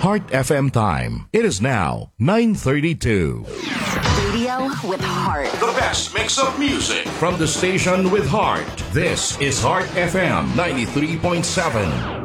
Heart FM time. It is now 9:32. Radio with heart. The best mix of music. From the station with heart. This is Heart FM 93.7.